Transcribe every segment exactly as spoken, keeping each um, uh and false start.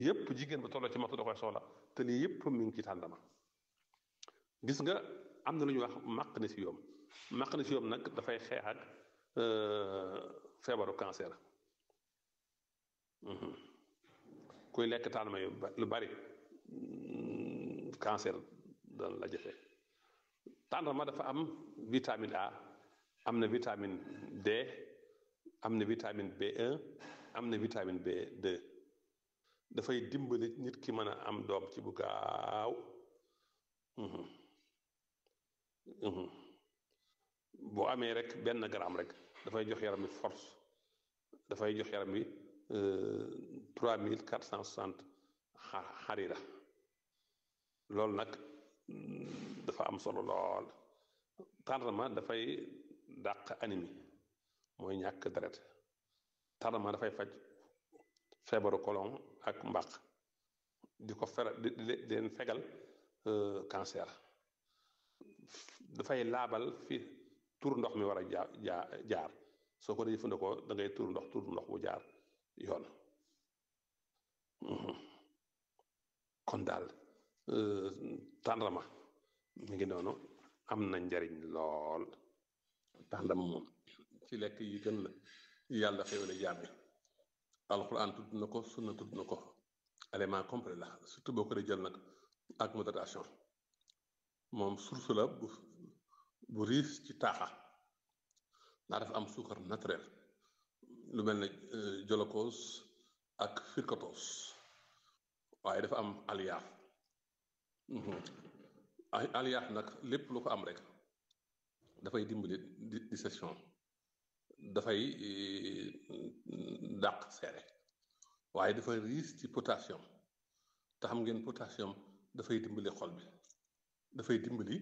yépp jigéen ba tolloo ci matu da koy soxla te lii yépp mi ngi ci tàndama gis nga am na lu ñuy wax magnésium magnésium nag dafay xeex ak feebaru cancer kuy lekk tàndama yu lu bari cancer dana la jafe tàndama dafa am vitamine A am na vitamine D am na vitamine B un am na vitamine B deux dafay dimbali nit ki mën a am doom ci bu gaaw boo amee rek benn gramme rek dafay jox yaram bi force dafay jox yaram bi trois mille quatre cent soixante xarira loolu nag dafa am solo lool tàndarma dafay dàq anémie mooy ñàkk deret tàndarma dafay faj feebaru colon ak mbaq di ko fera di di leen fegal cancer dafay laabal fi tur ndox mi war a jaar jaar jaar soo ko dee jëfandikoo da ngay tur ndox tur ndox bu jaar yoon kon daal tàndarma mi ngi noonu am na njariñ lool tàndarma moom ci lekk yi gën la yàlla xéwale jaam yi alxuraan tudd na ko sunna tudd na ko élément complet la surtout boo ko dee jël nag ak modération moom source la bu bu riis ci taaxa ndax dafa am suukar naturel lu mel ne jolokose ak firkatose waaye dafa am aliyaaf aliyaaf nag lépp lu ko am rek dafay dimbali digestion dafay dàq seere waaye dafay riis ci potassium te xam ngeen potassium dafay dimbali xol bi dafay dimbali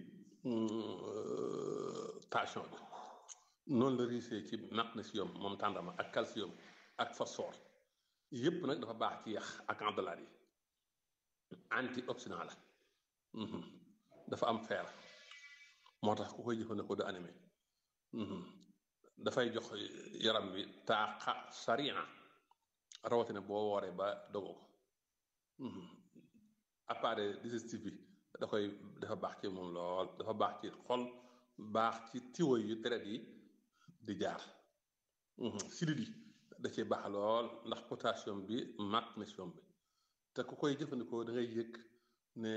tension bi noonu la riisee ci magnésium moom tàndama ak calcium ak phosphore yépp nag dafa baax ci yax ak àndalaat yi antioxydant la dafa am fer moo tax ku koy jëfandikoo du anémie dafay jox yaram bi taaxa sariya rawatina boo wooree ba dogo ko appareil digestif bi da koy dafa baax ci moom lool dafa baax ci xol baax ci tiwo yu deret yi di jaar sidit yi da cee baax lool ndax potassium bi magnésium bi te ku koy jëfandikoo da ngay yëg ne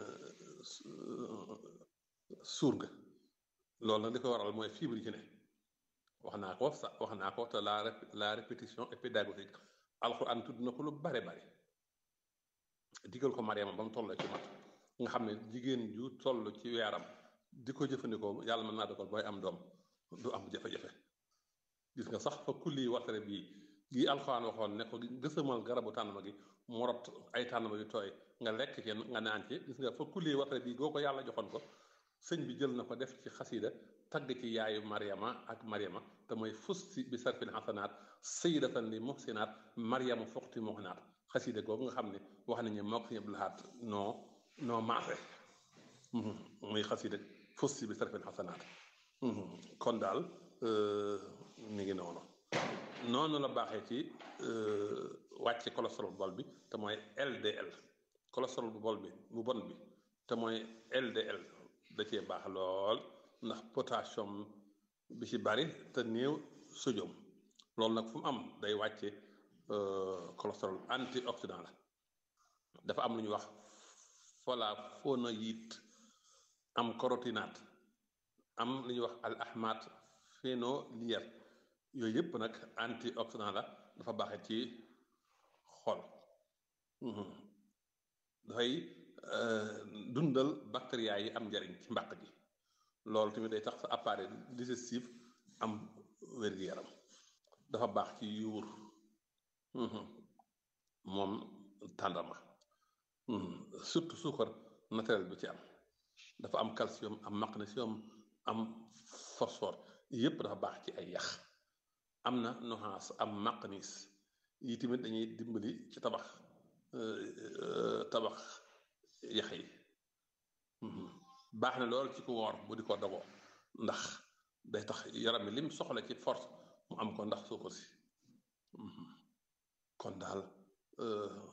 suur nga loolu nag li koy waral mooy fibre yi ci ne wax naa ko sax wax naa ko te la la répétition est pédagogique alxuraan tudd na ko lu bare bare digal ko Mariama ba mu toll ci mat nga xam ne jigéen ju toll ci weeram di ko jëfandikoo yàlla mën naa dogal booy am doom du am jafe-jafe gis nga sax fa kulli waxtare bii gi alxuraan waxoon ne ko gësamal garabu tànnama gi mu rot ay tànnama yu tooy nga lekk ci nga naan ci gis nga fa kulli waxtare bii goo ko yàlla joxoon ko sëñ bi jël na ko def ci xasida tagg ci yaayu Mariama ak Mariama te mooy fusti bi sarfil xasanaat sayidatan li muhsinaat Mariama foqti muhsinaat xasida googu nga xam ne wax nañu moo ko si ñëpp laxaat noo noo maase muy xasida fusti bi sarfil xasanaat kon daal mi ngi noonu noonu la baaxee ci wàcce cholestérol bu bol bi te mooy L D L cholestérol bu bol bi bu bon bi te mooy L D L da cee baax lool ndax potassium bi ci bari te néew sodium loolu nag fu mu am day wàcce cholestérol antioxydant la dafa am lu ñuy wax flavonoïde am carotinoïde am lu ñuy wax al ahmad phénolière yooyu yëpp nag antioxydant la dafa baaxe ci xol dafay dundal bactéries yi am njariñ ci mbàq gi loolu tamit day tax sa appareil digestif am wér-gu-yaram dafa baax ci yuur moom tàndarma surtout suukar naturel bi ci am dafa am calcium am magnésium am phosphore yépp dafa baax ci ay yax am na noxaas am manganèse yi tamit dañuy dimbali ci tabax tabax yax yi baax na lool ci ku woor bu di ko dogoo ndax day tax yaram mi lim soxla ci force mu am ko ndax suukar si kon daal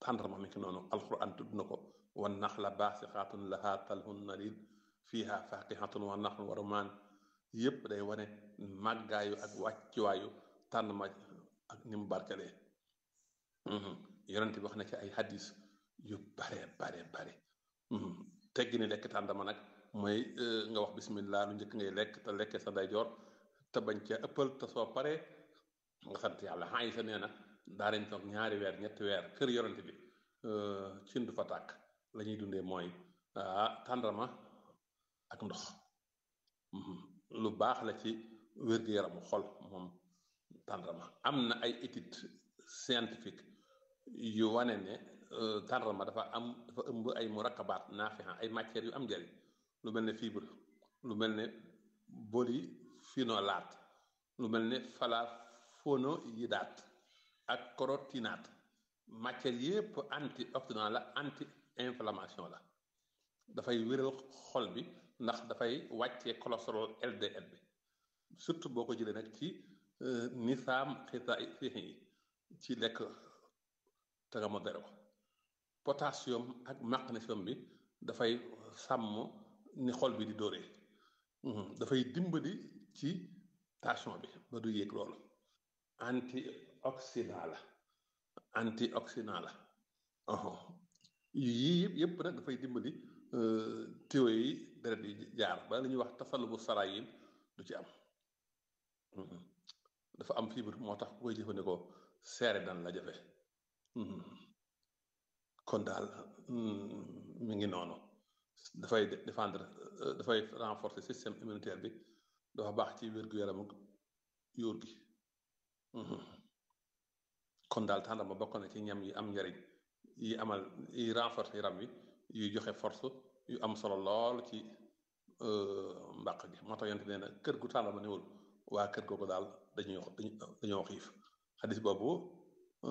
tàndarma mi ki noonu alquran tudd na ko wan naxla baasixaatun lahaa talhun nadid fiiha faaqihatun wa naxlun wa rumaan yépp day wane màggaayu ak wàccuwaayu tàndarma ak ni mu barkelee yonent bi wax na ci ay hadis yu bare bare bare teggi ni lekk tàndarma nag mooy nga wax bismillah lu njëkk ngay lekk te lekkee sa ndeyjoor te bañ cee ëppal te soo paree nga sant yàlla xaa yi sa nee na daa dañ toog ñaari weer ñetti weer kër yonent bi cin du fa tàkk la ñuy dundee mooy tàndarma ak ndox lu baax la ci wér-gu-yaramu xol moom tàndarma am na ay étude scientifique yu wane ne tàndarma dafa am dafa ëmb ay murakabaat naafiha ay matières yu am njëriñ lu mel ne fibre lu mel ne polyphénolates lu mel ne flavonoïdates ak carotinoïdates matières yépp antioxydant la anti inflammation la dafay wéral xol bi ndax dafay wàccee cholestérol L D L bi surtout boo ko jëlee nag ci nisaam xitaa yi ci lekk te nga modéré ko potassium ak magnésium bi dafay sàmm ni xol bi di dóoree dafay dimbali ci tension bi ba du yéeg loolu antioxydant la antioxydant la yii yëpp yëpp nag dafay dimbali tuyaux yi deret yi jaar ba la ñuy wax tasalubu sarayin du ci am dafa am fibre moo tax ku koy jëfandikoo seere dan la jafe kon daal mi ngi noonu dafay défendre dafay renforcer système immunitaire bi dafa baax ci wér-gu-yaramu yóor gi kon daal tàndarma bokk na ci ñam yi am njariñ yi amal yi renforcer yaram wi yuy joxe force yu am solo lool ci mbàq gi moo tax yonte nee na kër gu tàndarma newul waa kër googu daal dañuy dañoo xiif xadis boobu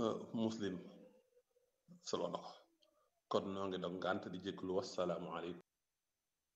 muslim solo na ko kon noo ngi dog ngànt di jégalu wassalaamu aleykum